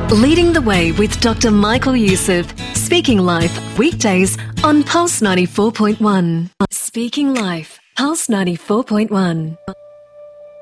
Leading the Way with Dr. Michael Youssef. Speaking Life, weekdays on Pulse 94.1. Speaking Life, Pulse 94.1.